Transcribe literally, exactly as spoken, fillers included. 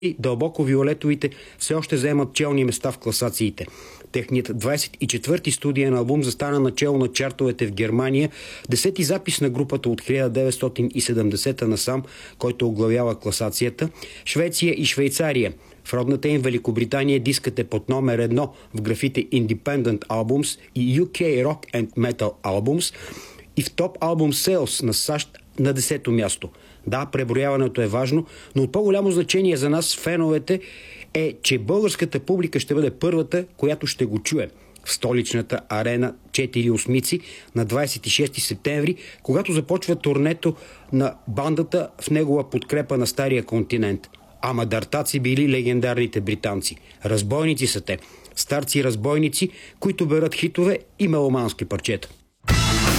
Дълбоко виолетовите все още заемат челни места в класациите. Техният двадесет и четвърти студиен албум застана начело на чартовете в Германия, десети запис на групата от хиляда деветстотин и седемдесета насам, който оглавява класацията. Швеция и Швейцария. В родната им Великобритания дискът е под номер едно в графите Independent Albums и ю кей Rock and Metal Albums и в Top Album Sales на САЩ на десето място. Да, преброяването е важно, но от по-голямо значение за нас, феновете, е, че българската публика ще бъде първата, която ще го чуе в столичната арена четири осмици на двадесет и шести септември, когато започва турнето на бандата в негова подкрепа на Стария континент. Ама дартаци били легендарните британци. Разбойници са те. Старци разбойници, които берат хитове и меломански парчета.